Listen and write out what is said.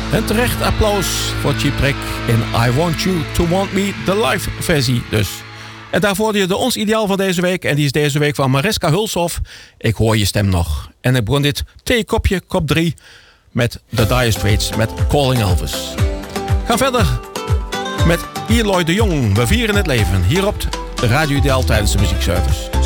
En terecht applaus voor Cheap Trick in I Want You To Want Me, de live versie dus. En daarvoor hoorde je de Ons Ideaal van deze week. En die is deze week van Mariska Hulshoff. Ik hoor je stem nog. En ik begon dit theekopje, kop 3, met The Dire Straits, met Calling Elvis. Gaan verder met Eloy de Jong. We vieren het leven. Hier op Radio Ideaal tijdens de muziekservice.